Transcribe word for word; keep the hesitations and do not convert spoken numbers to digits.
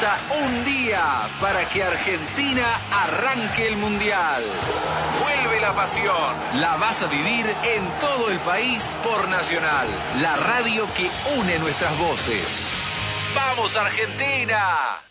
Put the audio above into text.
Falta un día para que Argentina arranque el Mundial. Vuelve la pasión. La vas a vivir en todo el país por Nacional, la radio que une nuestras voces. ¡Vamos, Argentina!